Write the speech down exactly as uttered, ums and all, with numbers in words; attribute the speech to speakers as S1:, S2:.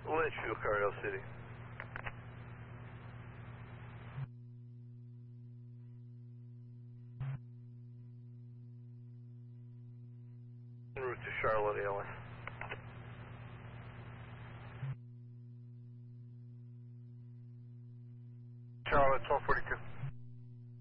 S1: Litchfield, Cargill City. En route to Charlotte, A L S.
S2: Charlotte, twelve forty-two.